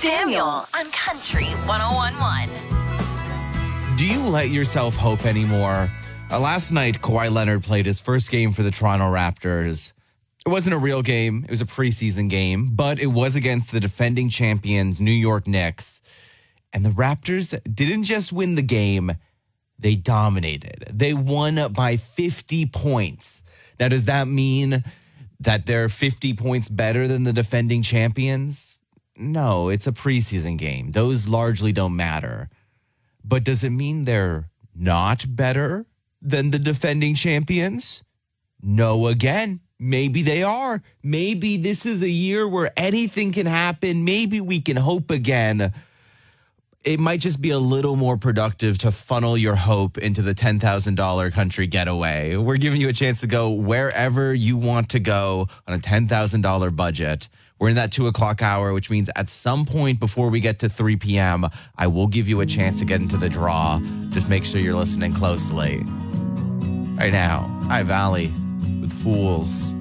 Samuel on Country 101.1. Do you let yourself hope anymore? Last night, Kawhi Leonard played his first game for the Toronto Raptors. It wasn't a real game. It was a preseason game, but it was against the defending champions, New York Knicks. And the Raptors didn't just win the game, they dominated. They won by 50 points. Now, does that mean that they're 50 points better than the defending champions? No, it's a preseason game. Those largely don't matter. But does it mean they're not better than the defending champions? No, again. Maybe they are. Maybe this is a year where anything can happen. Maybe we can hope again. It might just be a little more productive to funnel your hope into the $10,000 country getaway. We're giving you a chance to go wherever you want to go on a $10,000 budget. We're in that 2 o'clock hour, which means at some point before we get to 3 p.m., I will give you a chance to get into the draw. Just make sure you're listening closely. Right now, I have Allie with Fools.